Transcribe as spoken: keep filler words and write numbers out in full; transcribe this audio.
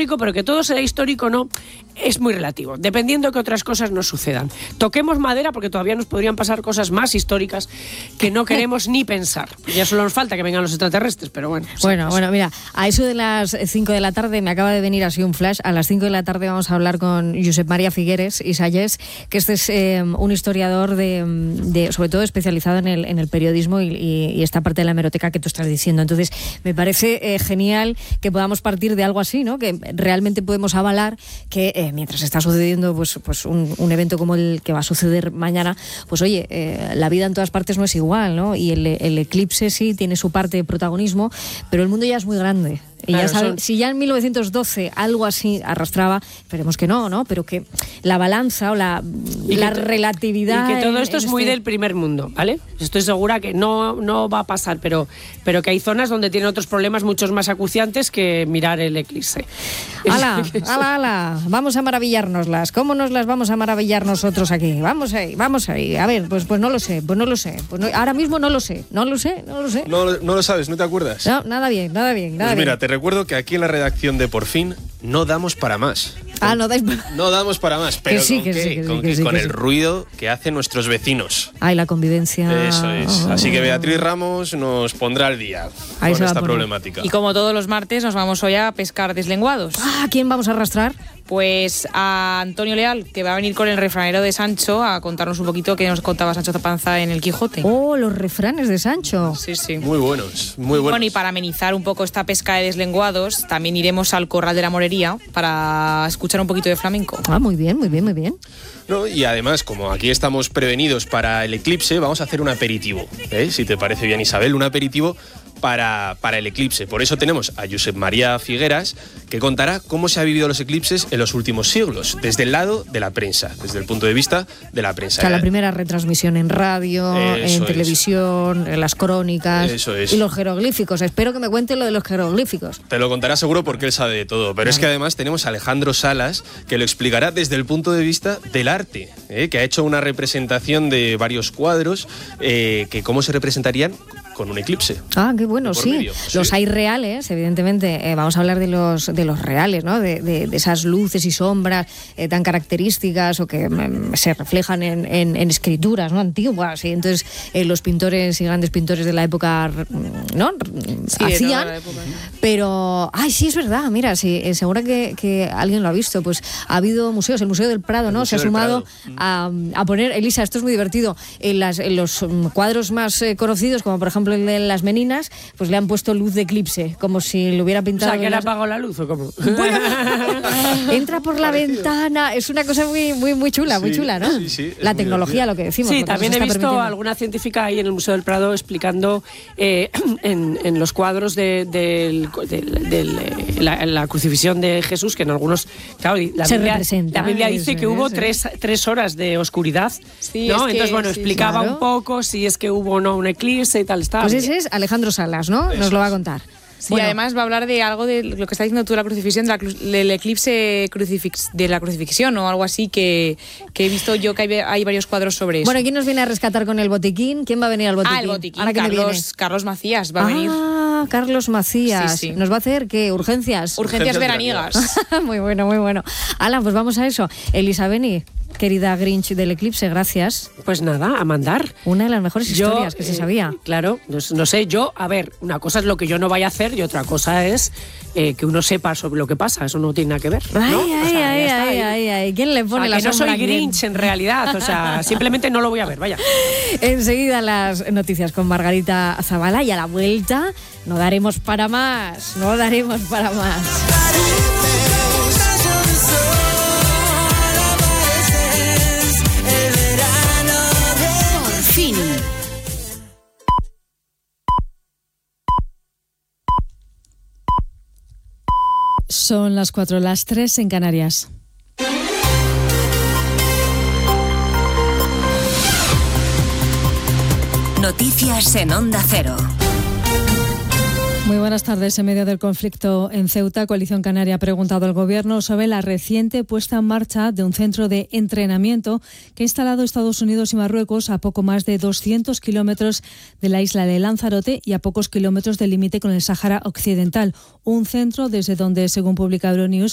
histórico, pero que todo sea histórico no, es muy relativo, dependiendo de que otras cosas nos sucedan. Toquemos madera porque todavía nos podrían pasar cosas más históricas que no queremos ni pensar. Ya solo nos falta que vengan los extraterrestres, pero bueno. Bueno, bueno, mira, a eso de las cinco de la tarde me acaba de venir así un flash. A las cinco de la tarde vamos a hablar con Josep María Figueres y Sayés, que este es eh, un historiador de, de, sobre todo especializado en el, en el periodismo y, y, y esta parte de la hemeroteca que tú estás diciendo. Entonces, me parece eh, genial que podamos partir de algo así, ¿no? Que realmente podemos avalar que eh, mientras está sucediendo pues, pues un, un evento como el que va a suceder mañana, pues oye, eh, la vida en todas partes no es igual, ¿no? Y el, el eclipse sí tiene su parte de protagonismo, pero el mundo ya es muy grande. Y claro, ya saben, son... si ya en mil novecientos doce algo así arrastraba, esperemos que no, ¿no? Pero que la balanza o la, la to- relatividad... Y que todo en, esto en es muy este... del primer mundo, ¿vale? Estoy segura que no, no va a pasar, pero, pero que hay zonas donde tienen otros problemas muchos más acuciantes que mirar el eclipse. ¡Hala, hala, hala! Vamos a maravillárnoslas. ¿Cómo nos las vamos a maravillar nosotros aquí? Vamos ahí, vamos ahí. A ver, pues, pues no lo sé, pues no lo sé. Pues no, ahora mismo no lo sé, no lo sé, no lo sé. No, no lo sabes, ¿no te acuerdas? No, nada bien, nada bien, nada pues mira, bien. te recuerdo que aquí en la redacción de Por Fin no damos para más. Ah, no dais para... No damos para más, pero que sí, ¿con que qué? Sí, que con, sí, que, que sí, con que el sí. ruido que hacen nuestros vecinos. Ay, la convivencia. Eso es. Así que Beatriz Ramos nos pondrá al día Ahí con esta problemática. Y como todos los martes nos vamos hoy a pescar deslenguados. Ah, ¿a quién vamos a arrastrar? Pues a Antonio Leal, que va a venir con el refranero de Sancho a contarnos un poquito qué nos contaba Sancho Panza en el Quijote. Oh, los refranes de Sancho. Sí, sí. Muy buenos, muy buenos. Bueno, y para amenizar un poco esta pesca de deslenguados, también iremos al Corral de la Morería para escuchar un poquito de flamenco. Ah, muy bien, muy bien, muy bien. No, y además, como aquí estamos prevenidos para el eclipse, vamos a hacer un aperitivo, ¿eh? Si te parece bien, Isabel, un aperitivo para, para el eclipse. Por eso tenemos a Josep María Figueras, que contará cómo se han vivido los eclipses en los últimos siglos, desde el lado de la prensa, desde el punto de vista de la prensa. O sea, la primera retransmisión en radio, Eso en es. televisión, en las crónicas. Eso es. Y los jeroglíficos. Espero que me cuente lo de los jeroglíficos. Te lo contará seguro porque él sabe de todo, pero Vale. Es que además tenemos a Alejandro Salas, que lo explicará desde el punto de vista del arte, ¿eh? Que ha hecho una representación de varios cuadros, eh, que cómo se representarían con un eclipse. Ah, qué bueno, sí. Medio, sí. Los hay reales, evidentemente. Eh, vamos a hablar de los de los reales, ¿no? De, de, de esas luces y sombras eh, tan características o que mm, se reflejan en, en, en escrituras, ¿no? Antiguas. Y entonces eh, los pintores y grandes pintores de la época, ¿no? Sí, hacían. de la época, ¿no? Pero, ay, sí, es verdad. Mira, sí, eh, seguro que, que alguien lo ha visto. Pues ha habido museos, el Museo del Prado, ¿no? Se ha sumado a, a poner, Elisa, esto es muy divertido, en, las, en los um, cuadros más eh, conocidos, como por ejemplo el de las Meninas, pues le han puesto luz de eclipse, como si lo hubiera pintado. O sea, que le las... apagó la luz o cómo. Bueno, entra por la Parecido. ventana, es una cosa muy muy muy chula, sí, muy chula, ¿no? Sí, sí, la tecnología, lo que decimos. Sí, también he visto alguna científica ahí en el Museo del Prado explicando eh, en, en los cuadros de, de, de, de, de la, la crucifixión de Jesús, que en algunos, claro, la Se Biblia, representa, la Biblia dice eso, que hubo eso. tres, tres horas de oscuridad, Sí, ¿no? es que, Entonces, bueno, sí, explicaba claro. un poco si es que hubo o no un eclipse y tal. Estaba Pues bien. ese es Alejandro Salas, ¿no? Eso Nos lo va a es. contar. Sí, Bueno. además va a hablar de algo de lo que está diciendo tú, la crucifixión, de la cru- del eclipse crucifix, de la crucifixión o algo así, que, que he visto yo que hay, hay varios cuadros sobre eso. Bueno, ¿quién nos viene a rescatar con el botiquín? ¿Quién va a venir al botiquín? ah, el botiquín, ¿Ahora quién me viene? Carlos, Carlos Macías va a ah, venir. Carlos Macías. Sí, sí. ¿Nos va a hacer qué? ¿Urgencias? Urgencias Urgencias veraniegas. Muy bueno, muy bueno. Alan, pues vamos a eso. Elisa Beni, querida Grinch del eclipse, gracias. Pues nada, a mandar. Una de las mejores historias Yo, que se eh, sabía. Claro, no, no sé, yo, a ver, una cosa es lo que yo no vaya a hacer y otra cosa es eh, que uno sepa sobre lo que pasa, eso no tiene nada que ver, ¿no? Ay, O ay, sea, ay, ya está, ay, ahí. ay, ay. ¿Quién le O pone sea, la que no sombra soy a quién? Grinch en realidad, o sea, simplemente no lo voy a ver, vaya. Enseguida las noticias con Margarita Zavala y a la vuelta no daremos para más, no daremos para más. Por fin. Son las cuatro, las tres en Canarias. Noticias en Onda Cero. Muy buenas tardes. En medio del conflicto en Ceuta, Coalición Canaria ha preguntado al Gobierno sobre la reciente puesta en marcha de un centro de entrenamiento que ha instalado Estados Unidos y Marruecos a poco más de doscientos kilómetros de la isla de Lanzarote y a pocos kilómetros del límite con el Sáhara Occidental. Un centro desde donde, según publica Euronews,